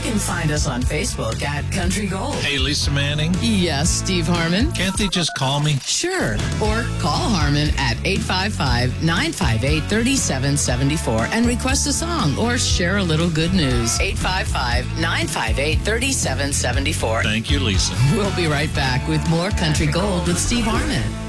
can find us on Facebook at Country Gold. Hey, Lisa Manning. Yes, Steve Harmon. Can't they just call me? Sure. Or call Harmon at 855-958-3774 and request a song or share a little good news. 855-958-3774. Thank you, Lisa. We'll be right back with more Country Gold with Steve Harmon.